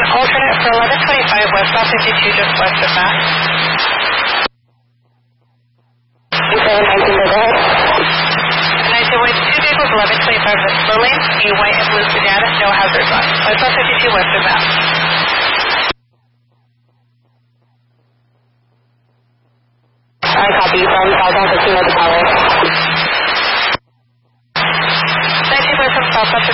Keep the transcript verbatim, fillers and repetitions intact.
alternate for eleven twenty-five westbound fifty-two just west of Mass. nineteen with two vehicles, eleven twenty-five the slow lane, a white and blue sedan, no hazards on. Westbound fifty-two west of Mass. I copy from southbound fifteen with the power. nineteen west from southbound